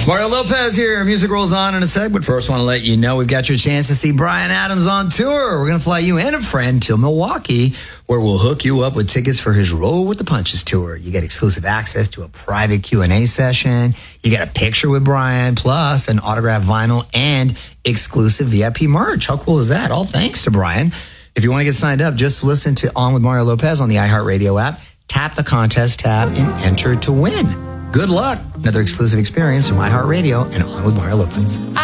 Mario Lopez here. Music rolls on in a sec, but first want to let you know we've got your chance to see Bryan Adams on tour. We're going to fly you and a friend to Milwaukee, where we'll hook you up with tickets for his Roll with the Punches tour. You get exclusive access to a private Q&A session. You get a picture with Bryan, plus an autographed vinyl and exclusive VIP merch. How cool is that? All thanks to Bryan. If you want to get signed up, just listen to On with Mario Lopez on the iHeartRadio app. Tap the contest tab and enter to win. Good luck. Another exclusive experience from iHeartRadio and On with Mario Lopez.